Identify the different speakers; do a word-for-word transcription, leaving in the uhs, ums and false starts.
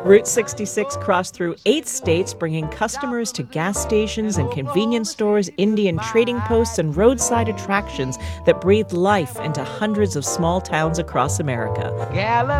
Speaker 1: Route sixty-six crossed through eight states, bringing customers to gas stations and convenience stores, Indian trading posts, and roadside attractions that breathed life into hundreds of small towns across America.
Speaker 2: Gallup